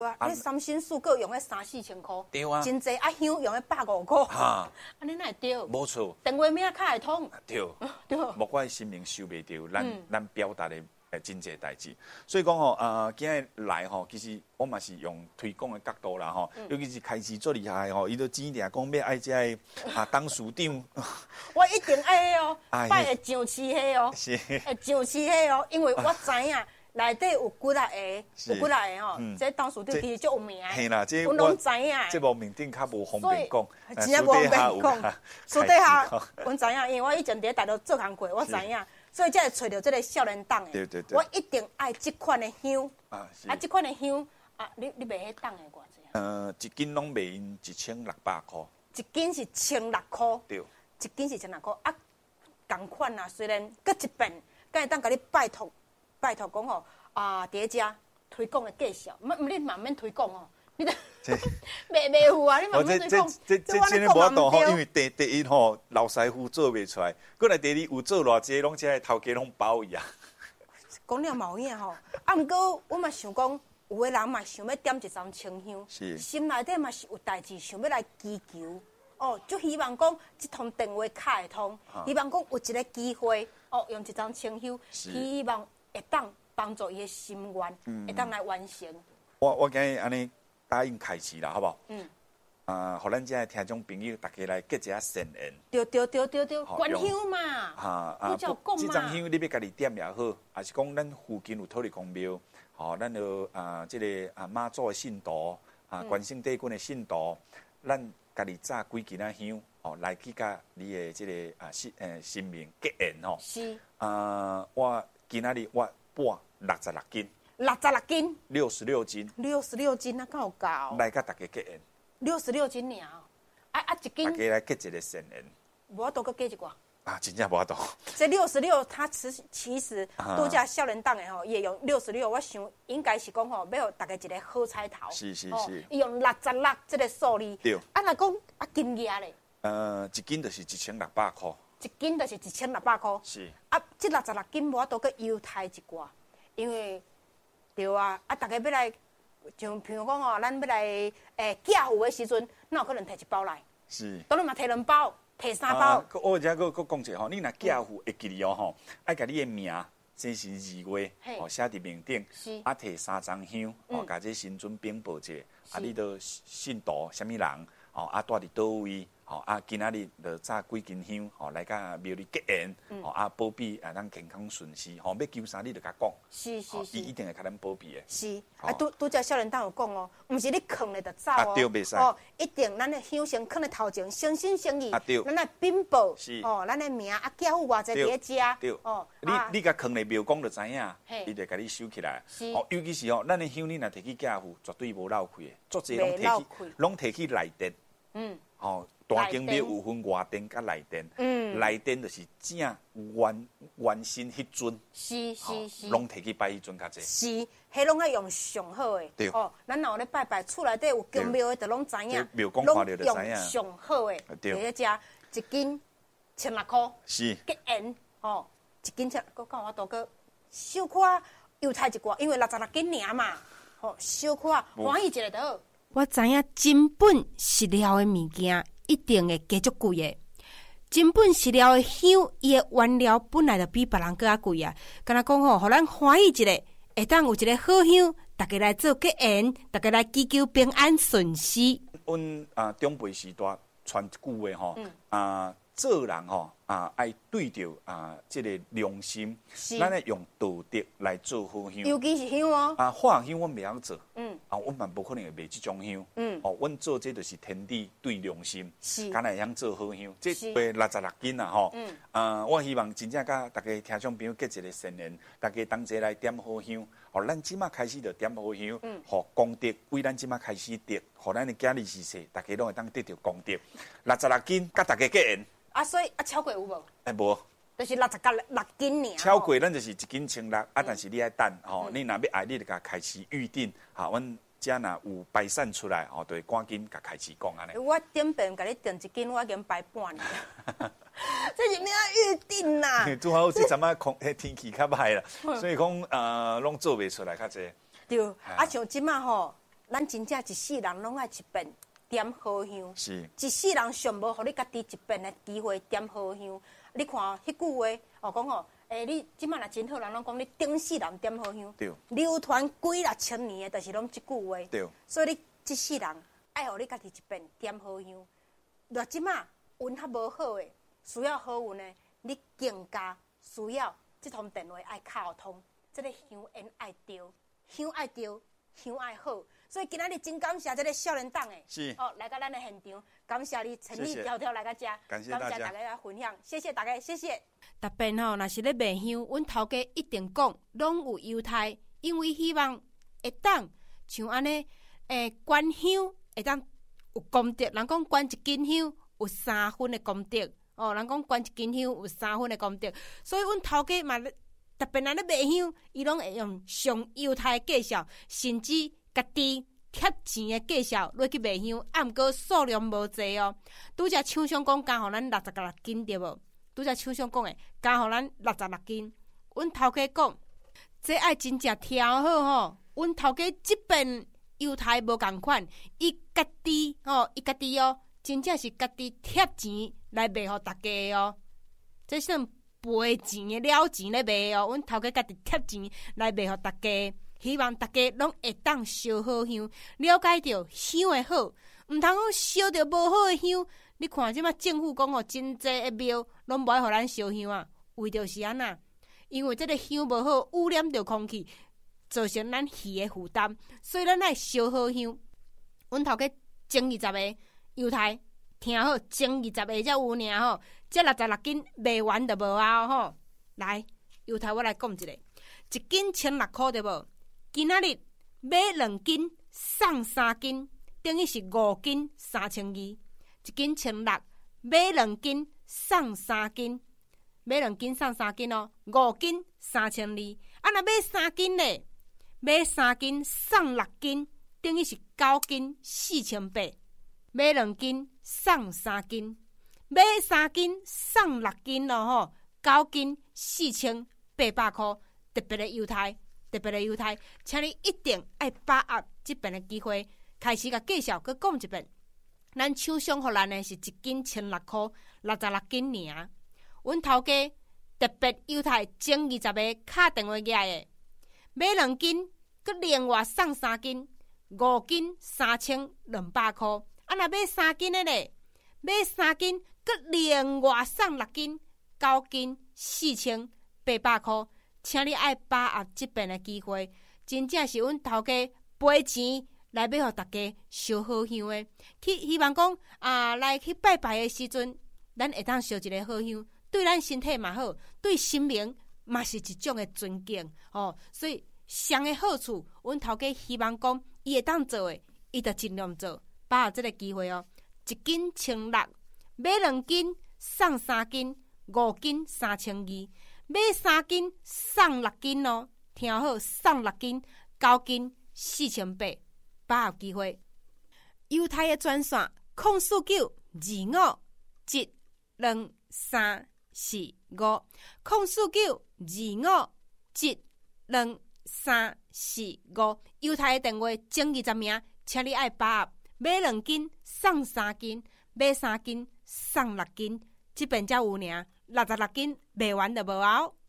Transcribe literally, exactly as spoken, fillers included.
哇，迄三星素各用迄三四千块， 对啊， 真济啊香用迄百五块， 哈， 安尼哪会对？ 无错， 电话名卡会通， 对， 对， 莫怪心灵收袂着，咱、 嗯、 咱表达的诶真济代志。所以讲吼，呃，今日来吼，其实我嘛是用推广的角度啦吼，嗯、尤其是开始做厉害吼，伊都指定讲要爱遮啊当署长， 我一定爱哦， 哎、 拜会上市迄哦， 是， 会上市迄哦，因为我知影。内底有几啊个，有几啊个吼， 嗯、 这当属对其实足有名。 嘿啦，这我拢知影。 这无面顶较无方便讲， 真正无方便讲。私底下，阮知影，因为我以前伫大陆做工过，我知影，所以才会找到这个少年党的。 对对对。 我一定爱这款的香。 啊，是。 啊，这款的香啊，你你卖迄档的偌济啊？ 呃，一斤拢卖因一千六百块。 一斤是千六块。 对。 一斤是千六块啊，同款啊，虽然搁一遍，敢会当甲你拜托拜托讲吼。啊，叠加推广的介绍，唔唔，你慢慢推广哦。你得卖卖户啊，你慢慢推广。 这这这真无度吼，因为第第一吼老师傅做袂出来，过来第二有做偌济，拢只头家拢包伊啊。 讲了嘛有影吼，啊，毋过我嘛想讲，有个人嘛想要点一盏清香， 是心内底嘛是有代志想要来祈求。哦，就希望讲这通电话卡会通，啊、希望讲有一个机会，哦，用一盏清香，希望会当。帮助伊的心愿，嗯、会当来完成。 我我今日安尼答应开始啦，好不好？ 嗯。 啊，互咱这听众朋友大家来结一下善缘。 对对对对对，观香嘛。 哈啊，这盏香你要家己点也好，还是讲咱附近有土地公庙，吼，咱有啊，这个啊妈祖的信徒，啊关圣帝君的信徒，咱家己炸几斤仔香，哦，来去甲你的这个啊心诶心命结缘吼。 是。 啊，我今仔日我。半六十六斤， 六十六斤， 六十六斤， 六十六斤，那够高。 来甲大家结缘， 六十六斤尔，啊啊一斤， 大家来结一个善缘。 我多个加一寡。 啊，真正无多。 这六十六，它其实其实度假少年党的吼，也用六十六，我想应该是讲吼，要大家一个好彩头。 是是是。 伊用六十六这个数字。 对。 啊，若讲啊金额咧？ 呃，一斤就是一千六百块。 一斤就是一千六百块。 是。 啊，这六十六斤我都搁优待一寡，因为对啊，啊，大家要来，像譬如讲哦，咱要来诶嫁户的时阵，哪有可能摕一包来？ 是。 当然嘛，摕两包，摕三包。 啊、我再搁搁讲一下吼，你若嫁户会记哩哦吼，爱甲你的名、生辰二月，哦写伫面顶，啊摕三张香，哦甲这神尊禀报者，啊你都信徒啥物人，哦啊住伫倒位。哦啊，今仔日就炸几斤香，哦来甲庙里结缘，嗯、哦啊保庇啊咱健康顺遂，吼、哦、要求啥你就甲讲， 是是是， 伊、哦、一定会甲咱保庇的。 是，哦、啊拄拄则少年党有讲哦，毋是你囥咧就走哦， 哦， 啊、对袂使哦，一定咱的香先囥咧头前，诚心诚意， 啊对， 咱来禀报， 是， 哦，咱的名啊家父偌济伫咧遮， 对， 哦， 你、啊、你甲囥咧庙公就知影， 伊就甲你收起来， 是， 哦，尤其是哦，咱的香你若摕去家父，绝对无漏开的，足济拢摕去，拢摕去内殿，嗯，哦。大经庙有分外殿甲内殿，嗯，内殿就是正原原神迄尊， 是是是， 拢摕去拜迄尊较济。 是，迄拢爱用上好的。 对。 哦，咱若有咧拜拜，厝内底有供庙的，就拢知影。 庙公看到就知影。 用上好的， 对。 伫咧遮一斤千六块。 是。 结缘哦，一斤千，搁讲我多个小可优待一寡，因为六十六斤尔嘛，吼小可欢喜一下就好。我知影真本实料的物件。一定会加足贵的，真本实料的香，伊的原料本来就比别人更较贵啊。敢若讲吼，互咱欢喜一下，会当有一个好香，大家来做结缘，大家来祈求平安顺遂。 阮啊长辈时代传一句话吼，嗯、啊做人吼啊爱对着啊这个良心，咱咧用道德来做好香。 尤其是香哦。 啊化香阮袂晓做， 嗯， 啊阮嘛无可能会卖即种香， 嗯， 哦，阮做这就是天地对良心， 是， 敢会晓做好香，这卖六十六斤啊吼，嗯，啊我希望真正甲大家听众朋友结一个善缘，大家同齐来点好香，哦，咱即马开始就点好香，嗯，互功德为咱即马开始得，互咱的家里事世，大家拢会当得到功德，六十六斤，甲大家结缘。 啊，所以啊，超过有无？ 哎，无， 就是六十角六斤尔。 超过咱就是一斤千六，啊，但是你爱等吼，你若要爱，你就甲开始预定，哈，阮遮若有排散出来，吼，就会赶紧甲开始讲安尼。 我点便甲你订一斤，我已经排半年。这是咩预定呐？ 拄好这阵啊，空天气较歹啦，所以讲呃，拢做袂出来较济。 对，啊，像即马吼。 咱真正一世人拢爱一遍点好香， 是一世人上无，互你家己一遍的机会点好香。你看迄句话，哦讲哦，诶、欸，你即摆若真好，人拢讲你顶世人点好香， 对， 流传几若千年的，就是拢即句话， 对。 所以你一世人爱互你家己一遍点好香。若即摆运较无好的，需要好运的，你更加需要即通电话爱敲通，即、這个香烟爱着，香爱着，香爱好。所以今仔日真感谢这个少年党诶， 是哦，来到咱的现场，感谢你千里迢迢来到这， 感谢大家， 感谢大家来分享，谢谢大家，谢谢。 特别吼，若是咧卖香，阮头家一定讲拢有优待，因为希望会当像安尼，诶，捐香会当有功德。人讲捐一斤香有三分的功德，哦，人讲捐一斤香有三分的功德，所以阮头家嘛特别来咧卖香，伊拢会用上优待的价格，甚至家己贴钱的介绍落去卖香，啊，毋过数量无济哦。拄则厂商讲加互咱六十六斤对无？拄则厂商讲诶，加互咱六十六斤。阮头家讲，这爱真正挑好吼。阮头家即边犹太无共款，伊家己吼，伊家己哦，真正是家己贴钱来卖互大家哦。这算赔钱的了钱咧卖哦。阮头家家己贴钱来卖互大家。希望大家拢会当烧好香，了解到香的好，毋通讲烧着无好的香。你看即摆政府讲哦，真济的庙拢无爱互咱烧香啊，为着是安那？因为即个香无好，污染着空气，造成咱鱼的负担，所以咱爱烧好香。阮头家前二十个犹太，听好，前二十个才有尔吼，这六十六斤卖完就无啊吼。来，犹太我来讲一个，一斤千六块对无？今仔日买两斤送三斤，等于是五斤三千二。一斤千六，买两斤送三斤，买两斤送三斤哦，五斤三千二。啊，若买三斤咧，买三斤送六斤，等于是九斤四千八。买两斤送三斤，买三斤送六斤咯吼，九斤四千八百块，特别的优待。特别的优待，请你一定爱把握这边的机会，开始甲介绍，佮讲一遍。咱厂商互咱的是一斤千六块，六十六斤尔。阮头家特别优待，前二十个敲电话过来的，买两斤，佮另外送三斤，五斤三千两百块。啊，若买三斤的咧，买三斤，佮另外送六斤，九斤四千八百块。请你爱把握这边的机会，真正是阮头家赔钱来要互大家烧好香的。去希望讲啊，来去拜拜的时阵，咱会当烧一个好香，对咱身体嘛好，对神明嘛是一种的尊敬哦。所以上的好处，阮头家希望讲伊会当做的，伊就尽量做，把握这个机会哦。一斤千六，买两斤送三斤，五斤三千二。买三斤送六斤哦，听好，送六斤，九斤四千八，把握机会。犹太的专线：空四九二五一两三四五，空四九二五一两三四五。犹太的电话前二十名，请你爱把握。买两斤送三斤，买三斤送六斤，这边才有尔。六十六斤卖完就无啊。